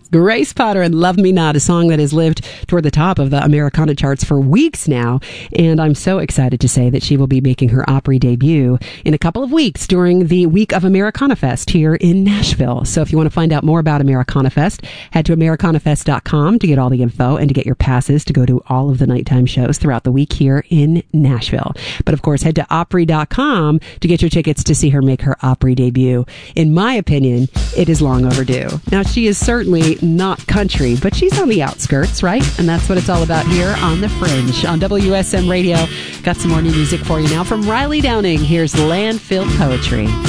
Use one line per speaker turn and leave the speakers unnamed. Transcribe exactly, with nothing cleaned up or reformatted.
Grace Potter and Love Me Not, a song that has lived toward the top of the Americana charts for weeks now. And I'm so excited to say that she will be making her Opry debut in a couple of weeks during the week of Americana Fest here in Nashville. So if you want to find out more about Americana Fest, head to americana fest dot com to get all the info and to get your passes to go to all of the nighttime shows throughout the week here in Nashville. But of course, head to opry dot com to get your tickets to see her make her Opry debut. In my opinion, it is long overdue. Now, she is certainly not country, but she's on the outskirts, right? And that's what it's all about here on The Fringe on W S M Radio. Got some more new music for you now from Riley Downing. Here's Landfill Poetry.